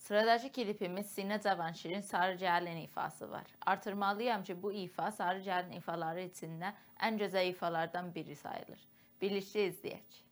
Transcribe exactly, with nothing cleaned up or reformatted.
Sıradakı klipimiz Sinə Cavanşirin Sarı Gəlin ifası var. Artırmalıyam ki, bu ifa Sarı Gəlin ifaları içində ən gözəl ifalardan biri sayılır. Birlikdə izləyək.